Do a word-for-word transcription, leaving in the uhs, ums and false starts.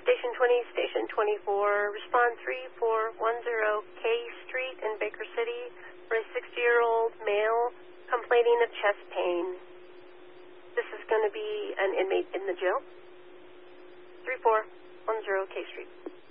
Station twenty, Station twenty-four, respond three four one zero K Street in Baker City for a sixty-year-old male complaining of chest pain. This is going to be an inmate in the jail. three four one zero K Street.